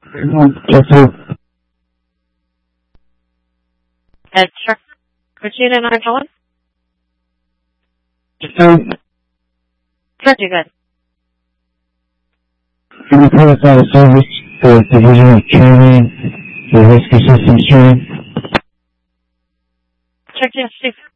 Yes, sir. Chuck, Regina 911? Yes, sir. Sure, you good. Can you put us out of service for Division of Training for Risk Assistance Training? Check yes, Steve.